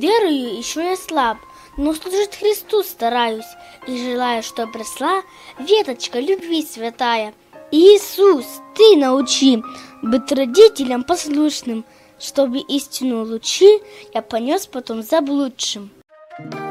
верою еще я слаб, но служить Христу стараюсь и желаю, чтоб росла веточка любви святая. Иисус, Ты научи быть родителям послушным, чтобы истину лучи я понес потом заблудшим.